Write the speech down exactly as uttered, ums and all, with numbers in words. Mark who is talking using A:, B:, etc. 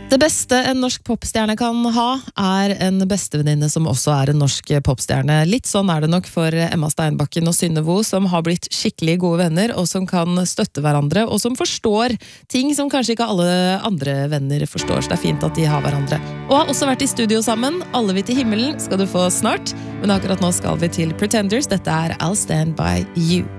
A: Det beste en norsk popstjerne kan ha er en bestevenninne som også er en norsk popstjerne. Litt sånn er det nok for Emma Steinbakken og Synne Vo, som har blitt skikkelig gode venner, og som kan støtte hverandre, og som forstår ting som kanskje ikke alle andre venner forstår. Så det er fint at de har hverandre. Og har også vært i studio sammen. Alle vil til himmelen skal du få snart, men akkurat nå skal vi til Pretenders. Dette er I'll Stand By You.